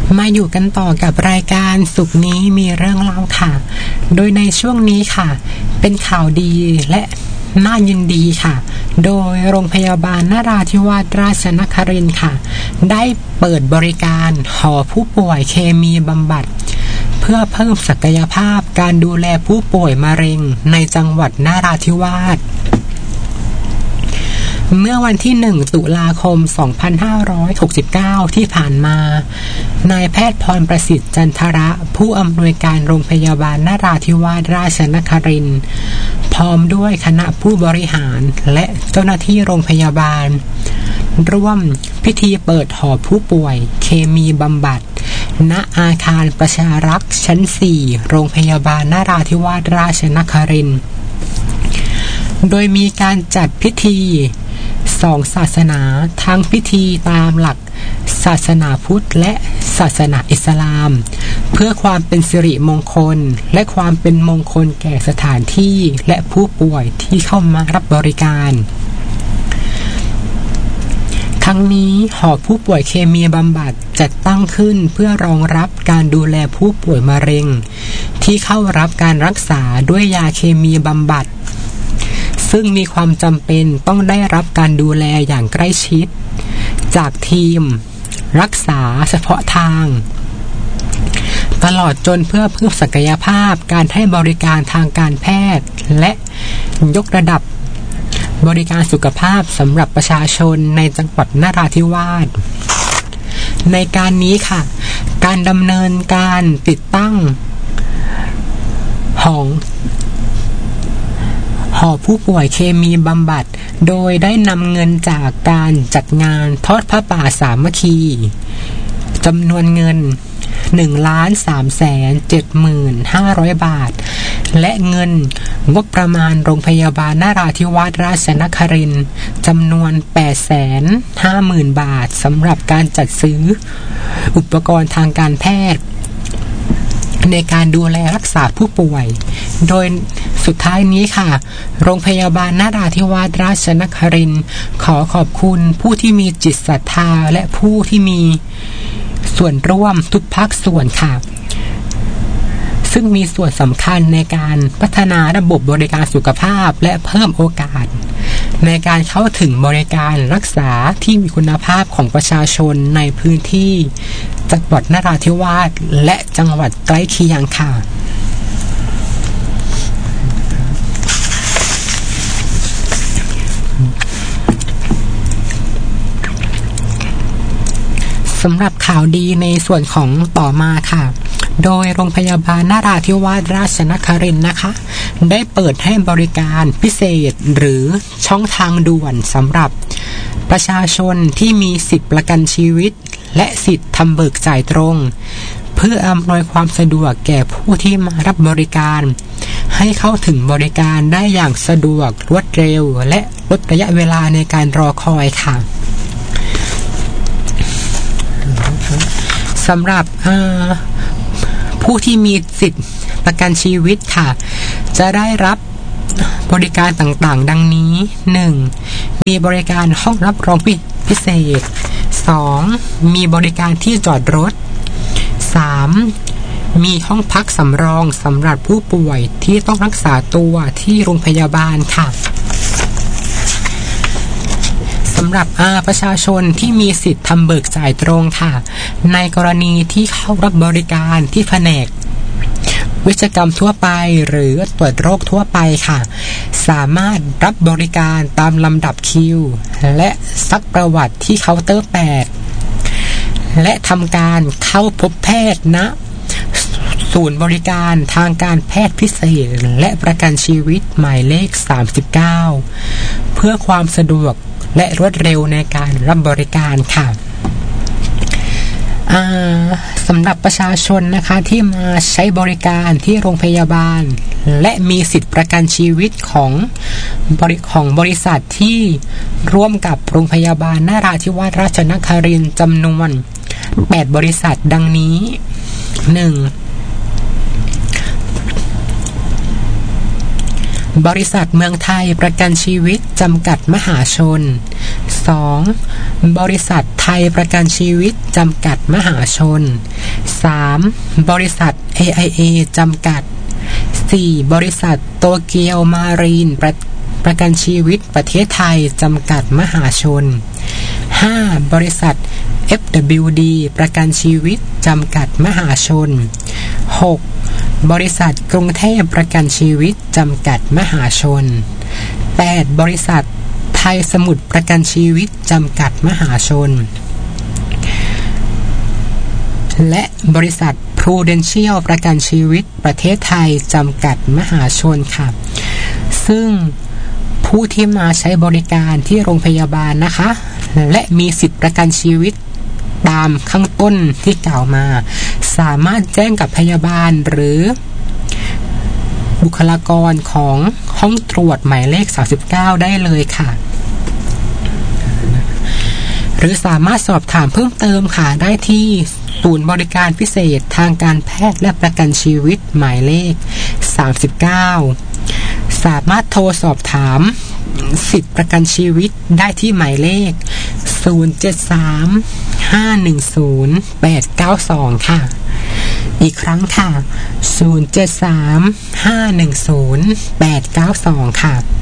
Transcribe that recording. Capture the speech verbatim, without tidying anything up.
มาอยู่กันต่อกับรายการสุขนี้มีเรื่องเล่าค่ะโดยในช่วงนี้ค่ะเป็นข่าวดีและน่ายินดีค่ะโดยโรงพยาบาลนราธิวาสราชนครินทร์ค่ะได้เปิดบริการหอผู้ป่วยเคมีบำบัดเพื่อเพิ่มศักยภาพการดูแลผู้ป่วยมะเร็งในจังหวัดนราธิวาสเมื่อวันที่หนึ่งตุลาคมสองพันห้าร้อยหกสิบเก้าที่ผ่านมานายแพทย์พรประสิทธิ์จันทระผู้อำนวยการโรงพยาบาลนราธิวาสราชนครินทร์พร้อมด้วยคณะผู้บริหารและเจ้าหน้าที่โรงพยาบาลร่วมพิธีเปิดหอผู้ป่วยเคมีบำบัดณอาคารประชารักษ์ชั้นสี่โรงพยาบาลนราธิวาสราชนครินทร์โดยมีการจัดพิธีสองศาสนาทั้งพิธีตามหลักศาสนาพุทธและศาสนาอิสลามเพื่อความเป็นสิริมงคลและความเป็นมงคลแก่สถานที่และผู้ป่วยที่เข้ามารับบริการทั้งนี้หอผู้ป่วยเคมีบำบัดจัดตั้งขึ้นเพื่อรองรับการดูแลผู้ป่วยมะเร็งที่เข้ารับการรักษาด้วยยาเคมีบำบัดซึ่งมีความจำเป็นต้องได้รับการดูแลอย่างใกล้ชิดจากทีมรักษาเฉพาะทางตลอดจนเพื่อเพิ่มศักยภาพการให้บริการทางการแพทย์และยกระดับบริการสุขภาพสำหรับประชาชนในจังหวัดนราธิวาสในการนี้ค่ะการดำเนินการติดตั้งห้องหอผู้ป่วยเคมีบำบัดโดยได้นำเงินจากการจัดงานทอดผ้าป่าสามัคคีจำนวนเงิน หนึ่งล้านสามแสนเจ็ดหมื่นห้าร้อย บาทและเงินงบประมาณโรงพยาบาลนราธิวาสราชนครินทร์จำนวน แปดแสนห้าหมื่น บาทสำหรับการจัดซื้ออุปกรณ์ทางการแพทย์ในการดูแลรักษาผู้ป่วยโดยสุดท้ายนี้ค่ะโรงพยาบาลนราธิวาสราชนครินทร์ขอขอบคุณผู้ที่มีจิตศรัทธาและผู้ที่มีส่วนร่วมทุกภาคส่วนค่ะซึ่งมีส่วนสำคัญในการพัฒนาระบบบริการสุขภาพและเพิ่มโอกาสในการเข้าถึงบริการรักษาที่มีคุณภาพของประชาชนในพื้นที่จังหวัดนราธิวาสและจังหวัดใกล้เคียงค่ะสำหรับข่าวดีในส่วนของต่อมาค่ะโดยโรงพยาบาลนราธิวาสราชนครินทร์นะคะได้เปิดให้บริการพิเศษหรือช่องทางด่วนสำหรับประชาชนที่มีสิทธิประกันชีวิตและสิทธิทำเบิกจ่ายตรงเพื่ออำนวยความสะดวกแก่ผู้ที่มารับบริการให้เข้าถึงบริการได้อย่างสะดวกรวดเร็วและลดระยะเวลาในการรอคอยค่ะสำหรับผู้ที่มีสิทธิประกันชีวิตค่ะจะได้รับบริการต่างๆดังนี้ หนึ่ง มีบริการห้องรับรองพิเศษ สอง มีบริการที่จอดรถ สาม มีห้องพักสำรองสำหรับผู้ป่วยที่ต้องรักษาตัวที่โรงพยาบาลค่ะสำหรับอาประชาชนที่มีสิทธิ์ทำเบิกจ่ายตรงค่ะในกรณีที่เข้ารับบริการที่แผนกเวชกรรมทั่วไปหรือตรวจโรคทั่วไปค่ะสามารถรับบริการตามลำดับคิวและซักประวัติที่เคาน์เตอร์แปดและทำการเข้าพบแพทย์ณศูนย์บริการทางการแพทย์พิเศษและประกันชีวิตหมายเลขสามสิบเก้าเพื่อความสะดวกและรวดเร็วในการรับบริการค่ะสำหรับประชาชนนะคะที่มาใช้บริการที่โรงพยาบาลและมีสิทธิประกันชีวิตของบริของบริษัทที่ร่วมกับโรงพยาบาลนราธิวาสราชนครินทร์จำนวนแปดบริษัทดังนี้ หนึ่ง บริษัทเมืองไทยประกันชีวิตจำกัดมหาชนสอง บริษัทไทยประกันชีวิตจำกัดมหาชน สาม บริษัท เอ ไอ เอ จำกัด สี่ บริษัทโตเกียวมารีนประประกันชีวิตประเทศไทยจำกัดมหาชน ห้า บริษัท เอฟ ดับเบิลยู ดี ประกันชีวิตจำกัดมหาชน หก บริษัทกรุงเทพประกันชีวิตจำกัดมหาชน แปด บริษัทไทยสมุทรประกันชีวิตจำกัดมหาชนและบริษัท Prudential ประกันชีวิตประเทศไทยจำกัดมหาชนค่ะซึ่งผู้ที่มาใช้บริการที่โรงพยาบาลนะคะและมีสิทธิประกันชีวิตตามข้างต้นที่กล่าวมาสามารถแจ้งกับพยาบาลหรือบุคลากรของห้องตรวจหมายเลขสามสิบเก้าได้เลยค่ะหรือสามารถสอบถามเพิ่มเติมค่ะได้ที่ศูนย์บริการพิเศษทางการแพทย์และประกันชีวิตหมายเลขสามสิบเก้าสามารถโทรสอบถามสิทธิประกันชีวิตได้ที่หมายเลขศูนย์ เจ็ด สาม ห้า หนึ่ง ศูนย์ แปด เก้า สองค่ะอีกครั้งค่ะศูนย์ เจ็ด สาม ห้า หนึ่ง ศูนย์ แปด เก้า สองค่ะ